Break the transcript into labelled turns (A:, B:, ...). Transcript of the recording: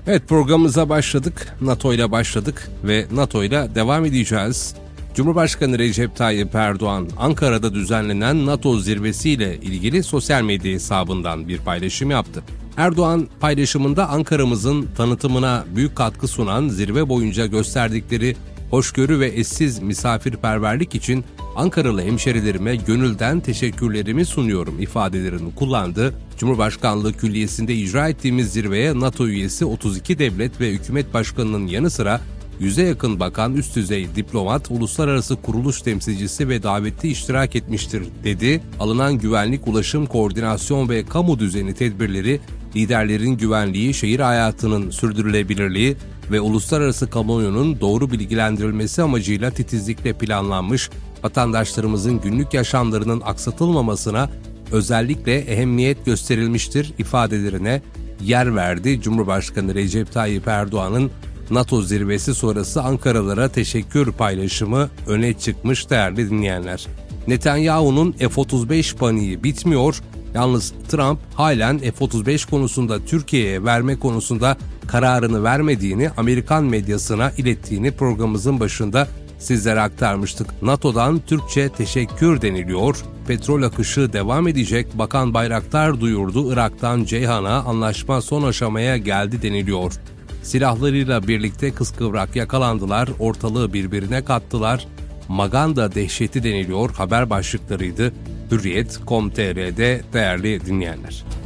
A: Evet, programımıza başladık. NATO ile başladık ve NATO ile devam edeceğiz. Cumhurbaşkanı Recep Tayyip Erdoğan, Ankara'da düzenlenen NATO zirvesiyle ilgili sosyal medya hesabından bir paylaşım yaptı. Erdoğan paylaşımında Ankara'mızın tanıtımına büyük katkı sunan zirve boyunca gösterdikleri hoşgörü ve eşsiz misafirperverlik için Ankaralı hemşerilerime gönülden teşekkürlerimi sunuyorum ifadelerini kullandı. Cumhurbaşkanlığı Külliyesi'nde icra ettiğimiz zirveye NATO üyesi 32 devlet ve hükümet başkanının yanı sıra 100'e yakın bakan, üst düzey diplomat, uluslararası kuruluş temsilcisi ve davetli iştirak etmiştir dedi. Alınan güvenlik, ulaşım, koordinasyon ve kamu düzeni tedbirleri, liderlerin güvenliği, şehir hayatının sürdürülebilirliği ve uluslararası kamuoyunun doğru bilgilendirilmesi amacıyla titizlikle planlanmış, vatandaşlarımızın günlük yaşamlarının aksatılmamasına özellikle ehemmiyet gösterilmiştir ifadelerine yer verdi. Cumhurbaşkanı Recep Tayyip Erdoğan'ın NATO zirvesi sonrası Ankaralılara teşekkür paylaşımı öne çıkmış değerli dinleyenler. Netanyahu'nun F-35 paniği bitmiyor. Yalnız Trump halen F-35 konusunda Türkiye'ye verme konusunda kararını vermediğini Amerikan medyasına ilettiğini programımızın başında sizlere aktarmıştık. NATO'dan Türkçe teşekkür deniliyor. Petrol akışı devam edecek. Bakan Bayraktar duyurdu. Irak'tan Ceyhan'a anlaşma son aşamaya geldi deniliyor. Silahlarıyla birlikte kıskıvrak yakalandılar, ortalığı birbirine kattılar. Maganda dehşeti deniliyor haber başlıklarıydı. Hürriyet.com.tr'de değerli dinleyenler.